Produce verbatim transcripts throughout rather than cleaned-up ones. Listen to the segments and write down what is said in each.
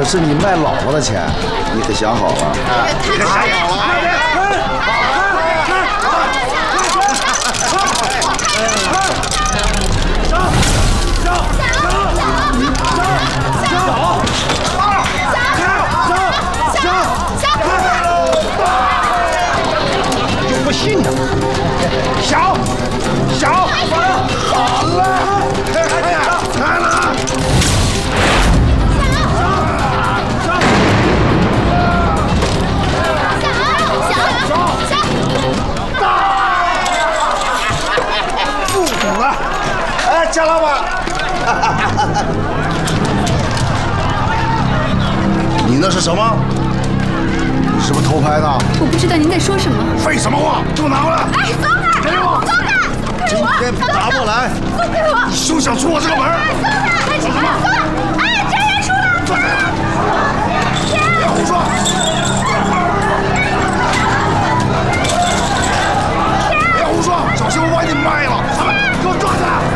是你卖老婆的钱，你可想好了？ 你可想好了？就不信呢！小小，好了，哎呀，来了！ 哎，姜老板，你那是什么？ 你是不是偷拍的？ 我不知道您在说什么。 废什么话！给我拿过来！ 哎，松开！ 给我！ 松开！ 今天打不来。 松开我！ 你休想出我这个门！ 松开！快起来！松开！哎，真人出来！ 坐下来！别胡说！别胡说！小心我把你卖了！他们，给我抓起来！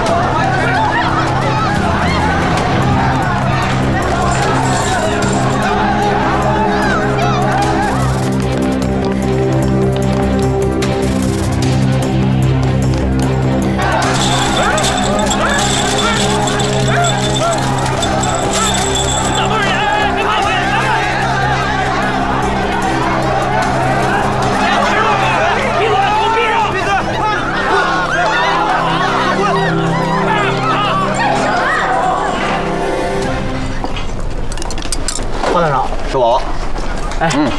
方队长， 是我。 哎，嗯，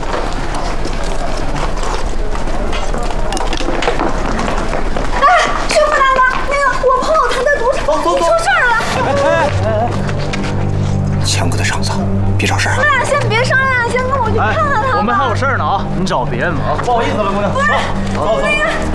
哎，师傅来了！那个，我朋友他在赌场出事儿了。 哎哎哎！强哥的场子，别找事儿。 咱俩先别商量，先跟我去看看他。 我们还有事儿呢啊！你找别人吧啊！不好意思了，姑娘。 不是，那个。